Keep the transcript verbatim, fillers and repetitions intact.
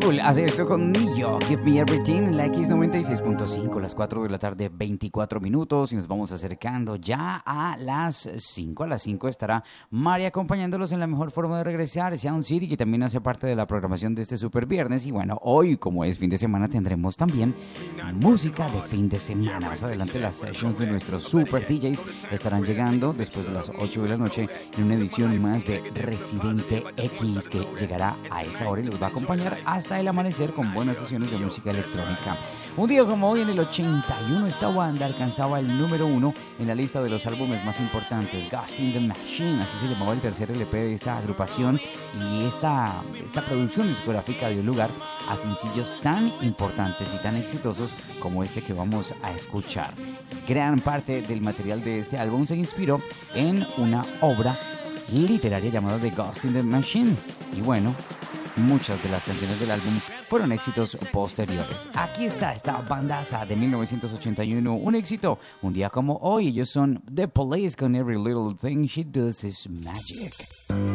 Pitbull hace esto con Nio, Give Me Everything, en la X noventa y seis punto cinco, las cuatro de la tarde, veinticuatro minutos, y nos vamos acercando ya a las cinco. A las cinco estará Mari acompañándolos en la mejor forma de regresar, Sound City, que también hace parte de la programación de este super viernes. Y bueno, hoy, como es fin de semana, tendremos también música de fin de semana. Más adelante las sessions de nuestros super D Js estarán llegando después de las ocho de la noche en una edición más de Residente X, que llegará a esa hora y los va a acompañar hasta el amanecer con buenas sesiones de música electrónica. Un día como hoy, en el ochenta y uno, esta banda alcanzaba el número uno en la lista de los álbumes más importantes. Ghost in the Machine, así se llamaba el tercer L P de esta agrupación, y esta, esta producción discográfica dio lugar a sencillos tan importantes y tan exitosos como este que vamos a escuchar. Gran parte del material de este álbum se inspiró en una obra literaria llamada The Ghost in the Machine, y bueno, muchas de las canciones del álbum fueron éxitos posteriores. Aquí está esta bandaza de mil novecientos ochenta y uno, un éxito un día como hoy. Ellos son The Police con Every Little Thing She Does Is Magic.